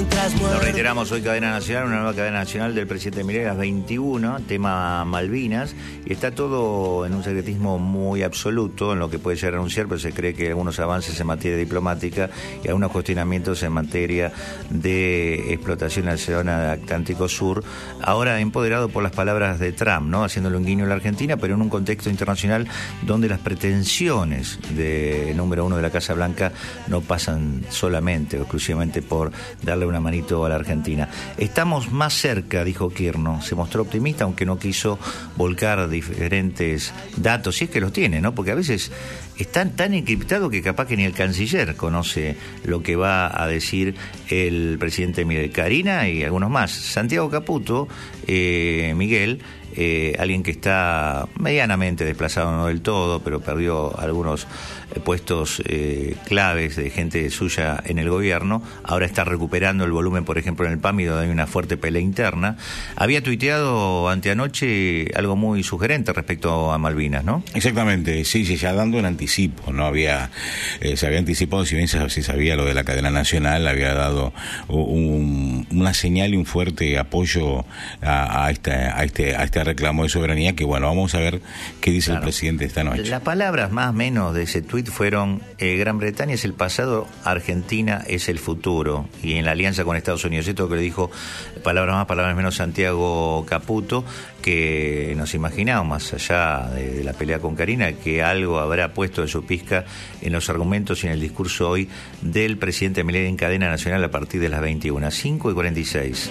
Lo reiteramos hoy, cadena nacional, una nueva cadena nacional del presidente Milei a las 21, tema Malvinas, y está todo en un secretismo muy absoluto en lo que puede llegar a anunciar, pero se cree que algunos avances en materia diplomática y algunos cuestionamientos en materia de explotación en la zona del Atlántico Sur, ahora empoderado por las palabras de Trump, ¿no? Haciéndole un guiño a la Argentina, pero en un contexto internacional donde las pretensiones de número uno de la Casa Blanca no pasan solamente o exclusivamente por darle una manito a la Argentina. Estamos más cerca, dijo Kirchner, se mostró optimista, aunque no quiso volcar diferentes datos, si es que los tiene, ¿no? Porque a veces están tan encriptados que capaz que ni el canciller conoce lo que va a decir el presidente Milei. Karina y algunos más. Santiago Caputo, Miguel, alguien que está medianamente desplazado, no del todo, pero perdió algunos puestos claves de gente suya en el gobierno, ahora está recuperando el volumen, por ejemplo, en el PAMI, donde hay una fuerte pelea interna. Había tuiteado anteanoche algo muy sugerente respecto a Malvinas, ¿no? Exactamente, sí, ya dando un anticipo, no había, se había anticipado, si bien se sabía lo de la cadena nacional, había dado una señal y un fuerte apoyo a este reclamo de soberanía, que bueno, vamos a ver qué dice el presidente esta noche. Las palabras más o menos de ese tuit fueron: Gran Bretaña es el pasado, Argentina es el futuro, y en la alianza con Estados Unidos. Esto que le dijo, palabras más, palabras menos, Santiago Caputo, que nos imaginamos, más allá de la pelea con Karina, que algo habrá puesto de su pizca en los argumentos y en el discurso hoy del presidente Milei en cadena nacional a partir de las 21, 5:46.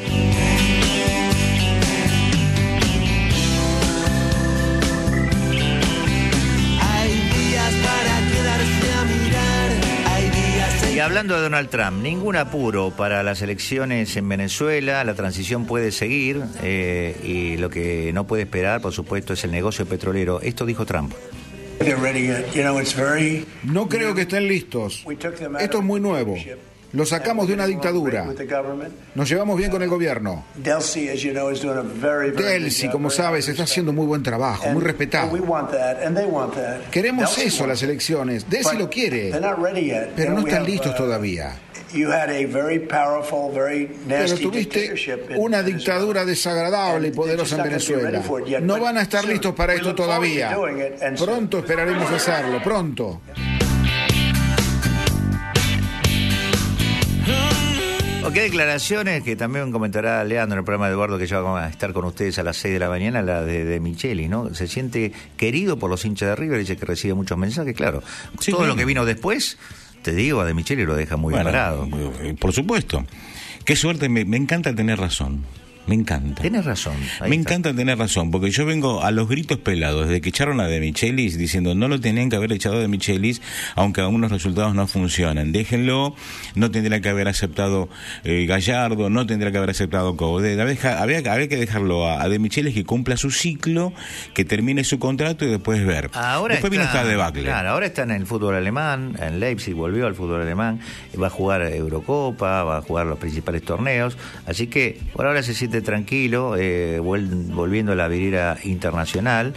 Y hablando de Donald Trump, ningún apuro para las elecciones en Venezuela, la transición puede seguir, y lo que no puede esperar, por supuesto, es el negocio petrolero. Esto dijo Trump. No creo que estén listos. Esto es muy nuevo. Lo sacamos de una dictadura. Nos llevamos bien con el gobierno. Delcy, como sabes, está haciendo muy buen trabajo, muy respetado. Queremos eso, las elecciones. Delcy lo quiere, pero no están listos todavía. Pero tuviste una dictadura desagradable y poderosa en Venezuela. No van a estar listos para esto todavía. Pronto esperaremos hacerlo, pronto. Ok, declaraciones que también comentará Leandro en el programa de Eduardo, que ya vamos a estar con ustedes a las 6 de la mañana, la de Micheli, ¿no? Se siente querido por los hinchas de River, dice que recibe muchos mensajes, claro. Sí, todo lo que vino después, te digo, a De Micheli lo deja muy parado. Por supuesto. Qué suerte, me encanta tener razón. Me encanta. Tienes razón. Me encanta tener razón, porque yo vengo a los gritos pelados desde que echaron a De Michelis, diciendo no lo tenían que haber echado a De Michelis, aunque algunos resultados no funcionan. Déjenlo, no tendría que haber aceptado Gallardo, no tendría que haber aceptado Coudet. Habría que dejarlo a De Michelis que cumpla su ciclo, que termine su contrato y después ver. Después vino esta debacle. Claro, ahora está en el fútbol alemán, en Leipzig volvió al fútbol alemán, va a jugar Eurocopa, va a jugar los principales torneos, así que por ahora se siente tranquilo, volviendo a la vidriera internacional,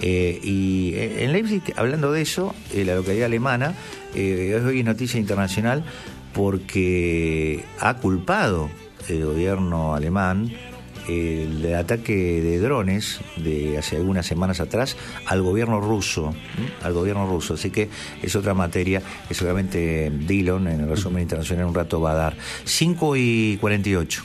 y en Leipzig, hablando de eso, la localidad alemana, hoy es noticia internacional porque ha culpado el gobierno alemán el ataque de drones de hace algunas semanas atrás al gobierno ruso, así que es otra materia que seguramente Dillon en el resumen internacional un rato va a dar. 5:48.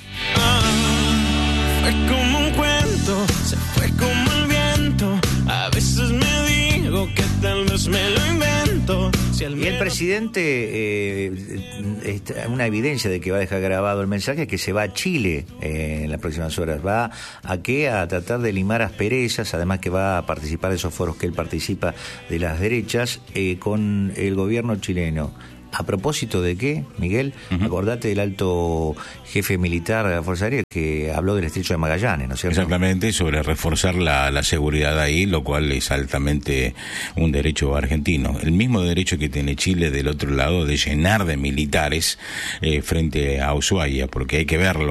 Fue como un cuento, se fue como el viento. A veces me digo que tal vez me lo invento. Y el presidente, una evidencia de que va a dejar grabado el mensaje, es que se va a Chile en las próximas horas. ¿Va a qué? A tratar de limar asperezas, además que va a participar de esos foros que él participa de las derechas, con el gobierno chileno. ¿A propósito de qué, Miguel? Acordate del alto jefe militar de la Fuerza Aérea que habló del estrecho de Magallanes, ¿no es cierto? Exactamente, sobre reforzar la seguridad ahí, lo cual es altamente un derecho argentino. El mismo derecho que tiene Chile del otro lado de llenar de militares frente a Ushuaia, porque hay que verlo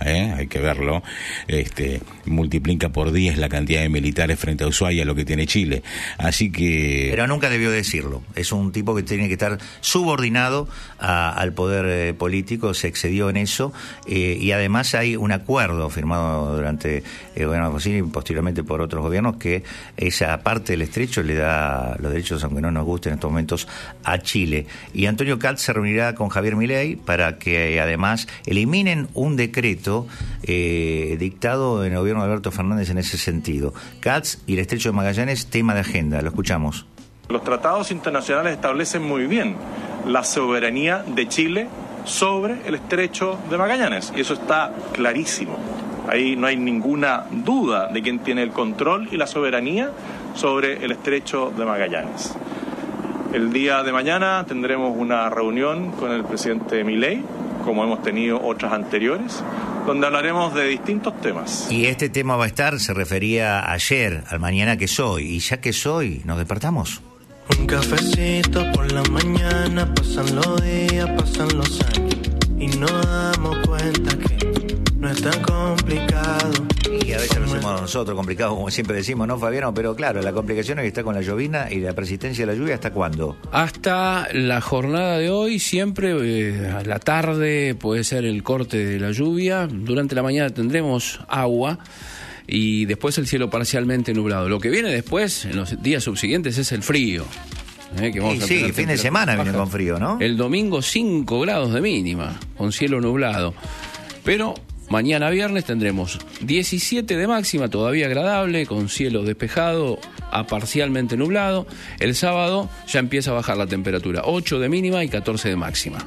hay que verlo, multiplica por 10 la cantidad de militares frente a Ushuaia, lo que tiene Chile. Así que... Pero nunca debió decirlo. Es un tipo que tiene que estar subordinado al poder político, se excedió en eso, y además hay un acuerdo firmado durante el gobierno de Alfonsín y posteriormente por otros gobiernos que esa parte del estrecho le da los derechos, aunque no nos guste en estos momentos, a Chile. Y Antonio Katz se reunirá con Javier Milei para que además eliminen un decreto dictado en el gobierno de Alberto Fernández en ese sentido. Katz y el estrecho de Magallanes, tema de agenda. Lo escuchamos. Los tratados internacionales establecen muy bien la soberanía de Chile sobre el estrecho de Magallanes, y eso está clarísimo. Ahí no hay ninguna duda de quién tiene el control y la soberanía sobre el estrecho de Magallanes. El día de mañana tendremos una reunión con el presidente Milei, como hemos tenido otras anteriores, donde hablaremos de distintos temas. Y este tema va a estar, se refería ayer, al mañana que soy, y ya que soy, nos despertamos. Un cafecito por la mañana, pasan los días, pasan los años, y nos damos cuenta que no es tan complicado. Y a veces lo hacemos nosotros complicado, como siempre decimos, ¿no, Fabiano? Pero claro, la complicación es que está con la llovina y la persistencia de la lluvia, ¿hasta cuándo? Hasta la jornada de hoy, siempre a la tarde puede ser el corte de la lluvia. Durante la mañana tendremos agua y después el cielo parcialmente nublado. Lo que viene después, en los días subsiguientes, es el frío. Que vamos a sí, fin de semana viene con frío, ¿no? El domingo 5 grados de mínima, con cielo nublado. Pero mañana viernes tendremos 17 de máxima, todavía agradable, con cielo despejado a parcialmente nublado. El sábado ya empieza a bajar la temperatura, 8 de mínima y 14 de máxima.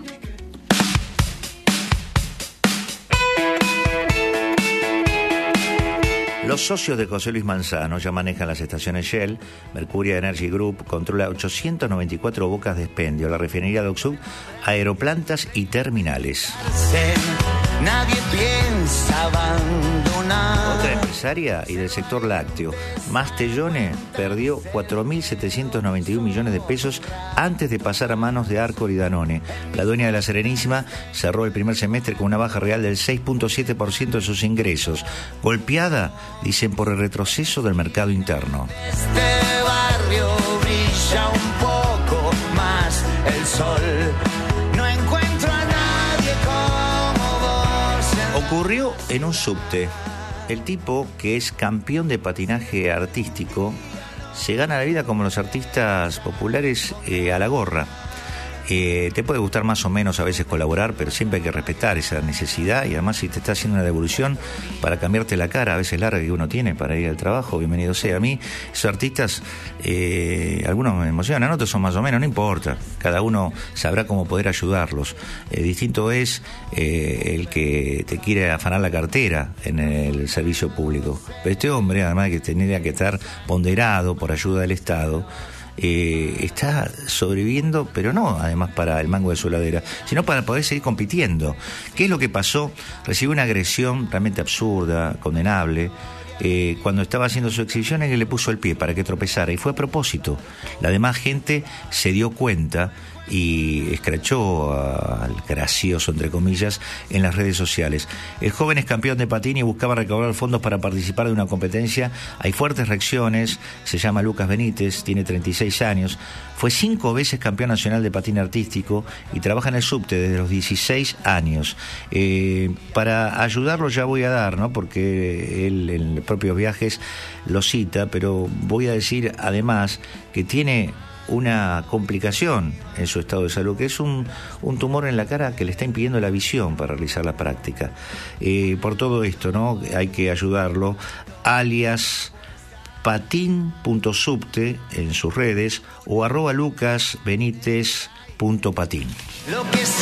Los socios de José Luis Manzano ya manejan las estaciones Shell. Mercuria Energy Group controla 894 bocas de expendio, la refinería de Oxud, aeroplantas y terminales. Nadie piensa abandonar. Otra empresaria y del sector lácteo, Mastellone, perdió 4.791 millones de pesos antes de pasar a manos de Arcor y Danone. La dueña de la Serenísima cerró el primer semestre con una baja real del 6.7% de sus ingresos, golpeada, dicen, por el retroceso del mercado interno. Este barrio brilla un poco más el sol. No encuentro a nadie como vos. Ocurrió en un subte. El tipo, que es campeón de patinaje artístico, se gana la vida como los artistas populares a la gorra. Te puede gustar más o menos a veces colaborar, pero siempre hay que respetar esa necesidad, y además si te está haciendo una devolución para cambiarte la cara a veces larga que uno tiene para ir al trabajo, bienvenido sea. A mí esos artistas, algunos me emocionan, otros son más o menos, no importa, cada uno sabrá cómo poder ayudarlos. Distinto es el que te quiere afanar la cartera en el servicio público, pero este hombre, además de que tendría que estar ponderado por ayuda del Estado, está sobreviviendo, pero no además para el mango de su heladera, sino para poder seguir compitiendo. ¿Qué es lo que pasó? Recibió una agresión realmente absurda, condenable, cuando estaba haciendo su exhibición, en que le puso el pie para que tropezara, y fue a propósito. La demás gente se dio cuenta y escrachó al gracioso, entre comillas, en las redes sociales. El joven es campeón de patín y buscaba recaudar fondos para participar de una competencia. Hay fuertes reacciones. Se llama Lucas Benítez, tiene 36 años, fue 5 veces campeón nacional de patín artístico y trabaja en el subte desde los 16 años. Para ayudarlo ya voy a dar, ¿no?, porque él en los propios viajes lo cita, pero voy a decir además que tiene una complicación en su estado de salud, que es un tumor en la cara que le está impidiendo la visión para realizar la práctica. Por todo esto, ¿no?, hay que ayudarlo. Alias patin.subte en sus redes o @lucasbenitez.patin.